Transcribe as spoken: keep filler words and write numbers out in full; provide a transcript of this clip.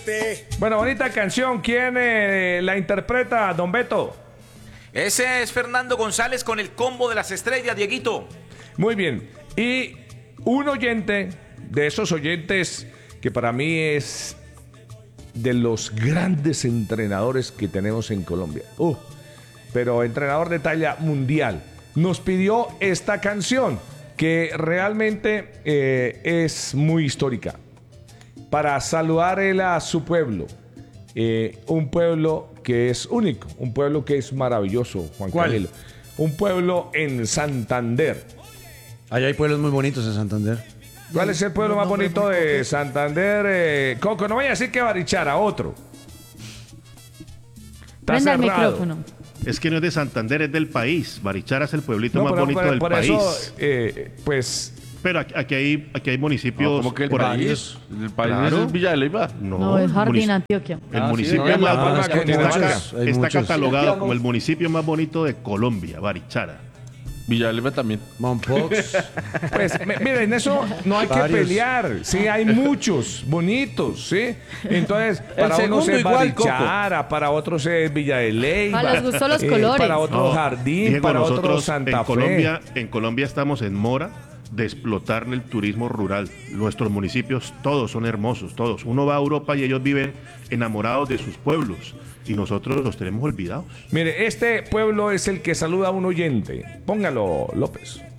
Bueno, bonita canción. ¿Quién eh, la interpreta, don Beto? Ese es Fernando González con el combo de las estrellas, Dieguito. Muy bien. Y un oyente, de esos oyentes que para mí es de los grandes entrenadores que tenemos en Colombia. Uh, pero entrenador de talla mundial. Nos pidió esta canción que realmente eh, es muy histórica. Para saludar él a su pueblo. Eh, un pueblo que es único. Un pueblo que es maravilloso, Juan ¿Cuál? Camilo. Un pueblo en Santander. Allá hay pueblos muy bonitos en Santander. ¿Cuál es el pueblo más bonito de Santander? Eh, Coco, no vaya a decir que Barichara, otro. Está Prenda el cerrado. micrófono. Es que no es de Santander, es del país. Barichara es el pueblito No, más pero bonito por, del por país. eso, eh, pues, Pero aquí, aquí hay, aquí hay municipios. No, como que el por ahí. país. El país Claro. es Villa de Leyva. No, No, es Jardín, munici- Antioquia. El Ah, sí, municipio no, más no, bonito- no, está, hay está- muchos, hay está muchos. catalogado como el municipio más bonito de Colombia, Barichara. Villa de Leyva también. Mompox. pues m- miren, eso no hay que Varios. pelear. Sí, hay muchos bonitos, ¿sí? Entonces, para unos segundo es igual, Coco. Barichara, para otros es Villa de Leyva. Ah, les gustó los colores. Para otros No, Jardín, Diego, para otros nosotros Santa en Fe. Colombia, en Colombia estamos en mora de explotar el turismo rural. Nuestros municipios todos son hermosos, todos. Uno va a Europa y ellos viven enamorados de sus pueblos y nosotros los tenemos olvidados. Mire, este pueblo es el que saluda a un oyente. Póngalo, López.